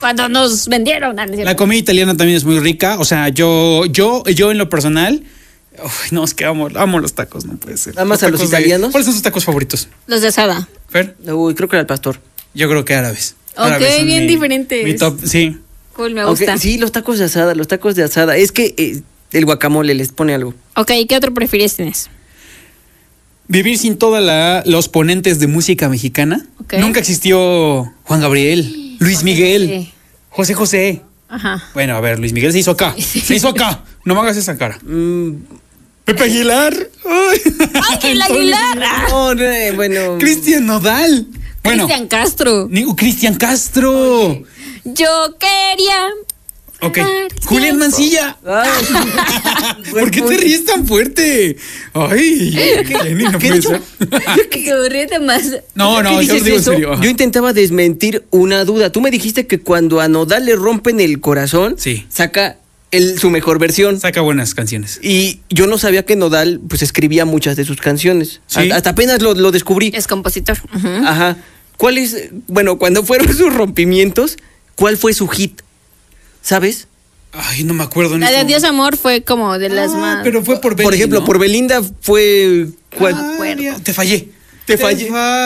Cuando nos vendieron. La comida italiana también es muy rica. O sea, yo en lo personal... no, es que amo los tacos, no puede ser. ¿Nada más a los italianos? ¿Cuáles son tus tacos favoritos? Los de asada. ¿Fer? Uy, creo que era el pastor. Yo creo que árabes. Ok, Árabes son bien diferentes. Mi top, sí. Cool, me gusta. Sí, los tacos de asada. Es que el guacamole les pone algo. Ok, ¿qué otro prefieres tienes? Vivir sin todos los ponentes de música mexicana. Ok. Nunca existió Juan Gabriel, Luis Miguel, José José. Ajá. Bueno, a ver, Luis Miguel se hizo acá. Se hizo acá. No me hagas esa cara. Pepe Aguilar. Ángel Aguilar. No, bueno. Cristian Nodal. Bueno, Cristian Castro. Cristian Castro. Yo quería. Ok. Julián Mancilla. ¿Por qué te ríes tan fuerte? Ay, Jenny, no puede ser. Que ríete más. No, ¿Qué yo dices lo digo en eso? serio. Ajá. Yo intentaba desmentir una duda. Tú me dijiste que cuando a Nodal le rompen el corazón, Sí. saca su mejor versión. Saca buenas canciones. Y yo no sabía que Nodal pues escribía muchas de sus canciones. Sí. Hasta apenas lo descubrí. Es compositor. Ujú. Ajá. ¿Cuál es, bueno, cuando fueron sus rompimientos, cuál fue su hit? ¿Sabes? Ay, no me acuerdo. La de Adiós Amor fue como de las más. Pero fue por Belinda, Por ejemplo, ¿no? por Belinda fue... ¿cuál? Te fallé. Te fallé.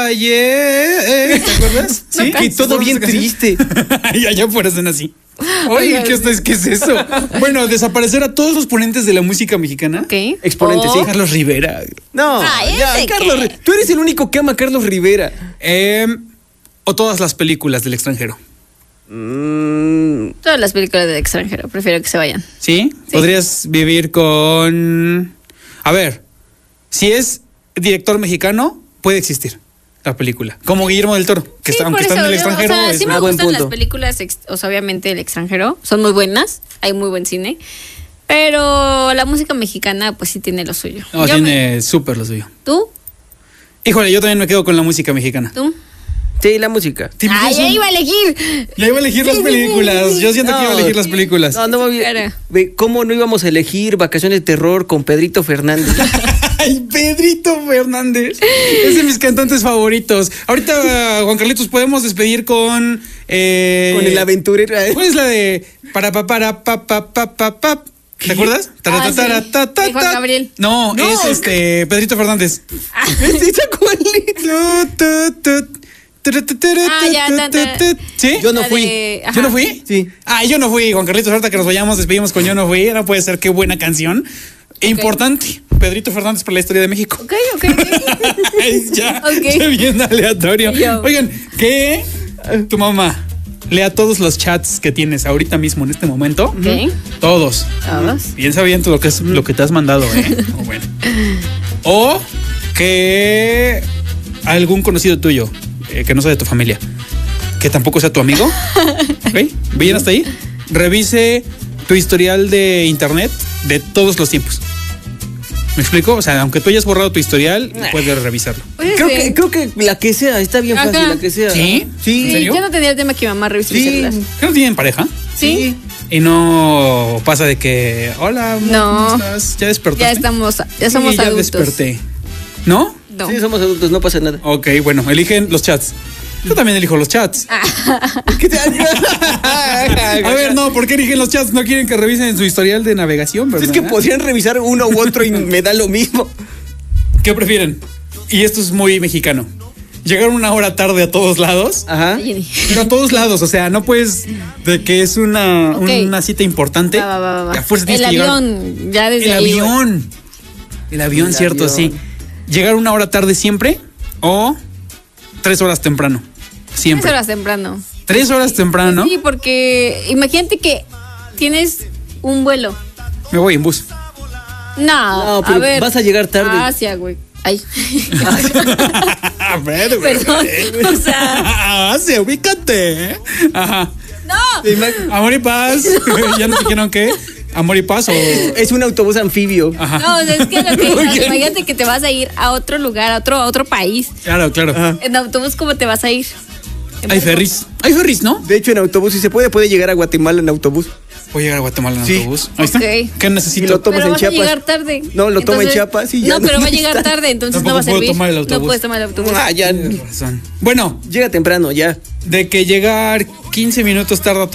¿Te acuerdas? Sí, y todo bien triste. ya fueran así. Oye, ¿qué es eso? Bueno, desaparecer a todos los ponentes de la música mexicana. Ok. Exponentes, O- sí. Carlos Rivera. No, Ay, ya, ¿ese Carlos. qué? Tú eres el único que ama a Carlos Rivera. O todas las películas del extranjero. Todas las películas del extranjero. Prefiero que se vayan. ¿Sí? Podrías vivir con... A ver, si es director mexicano, puede existir la película. Como Guillermo del Toro, que Sí, aunque por está en eso, el extranjero... O sea, es sí me un buen gustan las punto. películas, o sea, obviamente del extranjero. Son muy buenas. Hay muy buen cine. Pero la música mexicana, pues sí tiene lo suyo. No, Yo tiene súper lo suyo. ¿Tú? Híjole, yo también me quedo con la música mexicana. ¿Tú? Sí, la música. Ya iba a elegir. Ya iba a elegir las películas. Yo siento que iba a elegir las películas. No, Cara. ¿cómo no íbamos a elegir Vacaciones de Terror con Pedrito Fernández? Ay, Pedrito Fernández. Es de mis cantantes favoritos. Ahorita, Juan Carlitos, podemos despedir con... Con el aventurero. ¿Cuál es la de... para pa pa? ¿Te acuerdas? Ah, sí. De Juan Gabriel. No, es Pedrito Fernández. ¿Esa cuál es? ¿Sí? Yo no La fui. de- ¿Yo no ajá. fui? Sí. Yo no fui. Juan Carlitos, ahorita que nos vayamos, despedimos con Yo no fui. No puede ser, qué buena canción. Importante. Pedrito Fernández para la historia de México. Ok. Ay, ya, Ok. ya bien aleatorio. Yo. Oigan, que tu mamá lea todos los chats que tienes ahorita mismo en este momento. Ok. Todos. Todos. Piensa bien todo lo que te has mandado, O bueno. O que algún conocido tuyo, que no sea de tu familia, que tampoco sea tu amigo, ¿ok? ¿Bien hasta ahí? Revise tu historial de internet de todos los tiempos. ¿Me explico? O sea, aunque tú hayas borrado tu historial, puedes revisarlo. Oye, Creo que la que sea, está bien Ajá. fácil, la que sea. ¿Sí? Sí. ¿En serio? Yo no tenía el tema que mi mamá revise mi Sí. celular. ¿Que no tienen pareja? ¿Sí? Y no pasa de que, hola, amor, No. ¿cómo estás? ¿Ya despertaste? Ya somos Sí, ya adultos. desperté. ¿No? No. Sí, somos adultos, no pasa nada. Ok, bueno, eligen los chats. Yo también elijo los chats. ¿Qué te A ver, no, ¿por qué eligen los chats? No quieren que revisen su historial de navegación, ¿verdad? Es que podrían revisar uno u otro y me da lo mismo. ¿Qué prefieren? Y esto es muy mexicano. Llegar una hora tarde a todos lados. Ajá. Pero a todos lados, o sea, no puedes de que es una cita importante. Va. A fuerza El tienes que llegar. avión, ya desde El ahí. avión. El avión, cierto, avión. sí. Llegar una hora tarde siempre o 3 horas temprano. Siempre. 3 horas temprano. 3 horas temprano. Sí, porque imagínate que tienes un vuelo. Me voy en bus. No, No, pero a ver. vas a llegar tarde. Asia, güey. Ay. A ver, güey. Perdón. O sea. Se ubícate. Ajá. No. Amor y paz. ¿Ya no dijeron qué? Amor y paz o. Es un autobús anfibio. Ajá. No, o sea, es que lo que imagínate que te vas a ir a otro lugar, a otro país. Claro. En autobús, ¿cómo te vas a ir? Hay ferries. Hay ferries, ¿no? De hecho, en autobús, si se puede llegar a Guatemala en autobús. Voy a llegar a Guatemala en Sí. autobús. Ahí está. Ok. ¿Qué Y necesito? lo tomas Pero en vas Chiapas. a llegar tarde. No, lo toma en Chiapas y ya No, pero va a no llegar está. tarde, entonces Tampoco no va a puedo servir. tomar el autobús. No puedes tomar el autobús. Ah, ya. Tienes razón. Bueno, Llega temprano, ya. de que llegar 15 minutos tarda